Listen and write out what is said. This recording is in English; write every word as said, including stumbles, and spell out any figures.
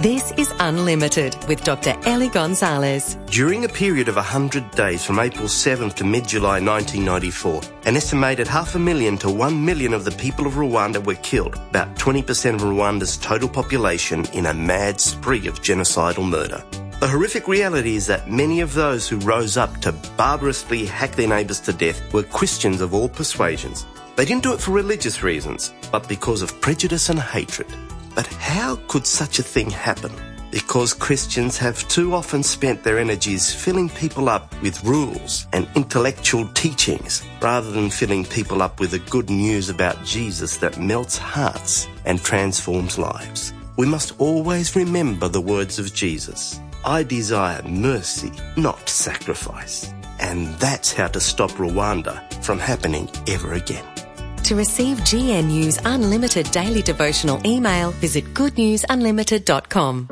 This is Unlimited with Doctor Ellie Gonzalez. During a period of one hundred days from April seventh to mid-July nineteen ninety-four, an estimated half a million to one million of the people of Rwanda were killed, about twenty percent of Rwanda's total population, in a mad spree of genocidal murder. The horrific reality is that many of those who rose up to barbarously hack their neighbours to death were Christians of all persuasions. They didn't do it for religious reasons, but because of prejudice and hatred. But how could such a thing happen? Because Christians have too often spent their energies filling people up with rules and intellectual teachings, rather than filling people up with the good news about Jesus that melts hearts and transforms lives. We must always remember the words of Jesus. I desire mercy, not sacrifice. And that's how to stop Rwanda from happening ever again. To receive G N U's Unlimited Daily Devotional email, visit good news unlimited dot com.